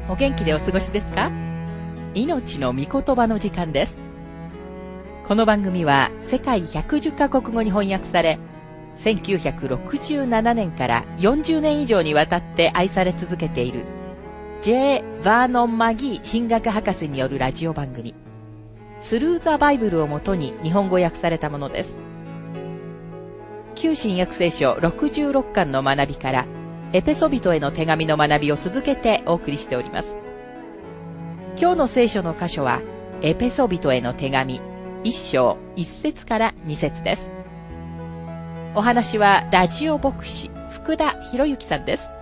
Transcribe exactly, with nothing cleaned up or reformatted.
お元気でお過ごしですか？命の御言葉の時間です。この番組は世界ひゃくじゅっカ国語に翻訳され、せんきゅうひゃくろくじゅうななねんからよんじゅうねん以上にわたって愛され続けている J. バーノン・マギー神学博士によるラジオ番組、スルー・ザ・バイブルをもとに日本語訳されたものです。旧新約聖書ろくじゅうろっかんの学びからエペソビトへの手紙の学びを続けてお送りしております。今日の聖書の箇所はエペソビトへの手紙いっ章いっ節からに節です。お話はラジオ牧師福田博之さんです。